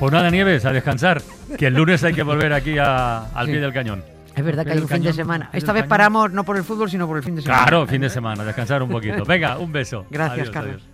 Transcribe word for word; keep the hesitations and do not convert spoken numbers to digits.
Pues nada, Nieves, a descansar, que el lunes hay que volver aquí a, al Sí. pie del cañón. Es verdad que hay un fin cañón, de semana. pie Esta del vez cañón. paramos no por el fútbol, sino por el fin de semana. Claro, fin de semana, descansar un poquito. Venga, un beso. Gracias, Adiós, Carlos. adiós.